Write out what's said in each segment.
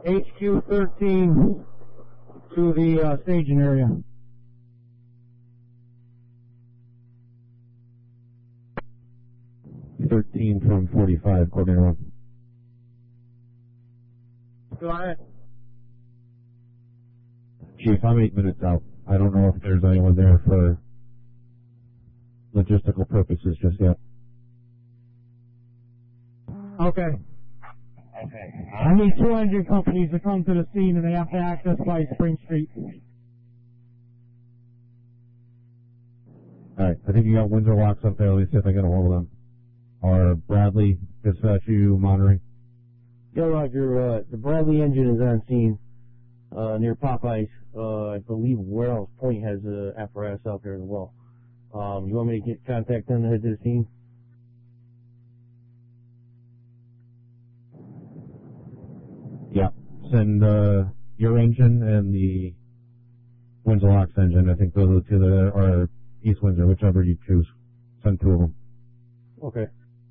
HQ-13 to the staging area. HQ-13 from 45, coordinator 1. Go ahead. Chief, I'm 8 minutes out. I don't know if there's anyone there for logistical purposes just yet. Okay. I need 2 engine companies to come to the scene, and they have to access by Spring Street. Alright, I think you got Windsor locks up there. Let me see if I get a hold of them. Or Bradley, dispatch you monitoring? Yeah, Roger. The Bradley engine is on scene near Popeyes. I believe Warehouse Point has apparatus out there as well. You want me to get contact them to head to the scene? Yeah. Send your engine and the Windsor Locks engine. I think those are the two that are East Windsor, whichever you choose. Send 2 of them. Okay.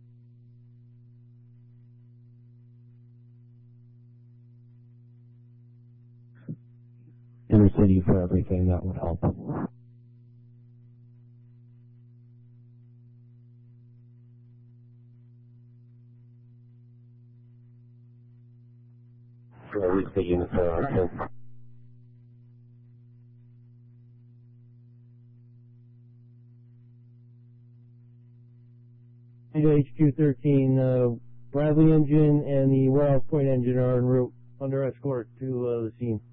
Inner city for everything, that would help. Release the unit for action. HQ-13, Bradley engine and the Warehouse Point engine are en route under escort to the scene.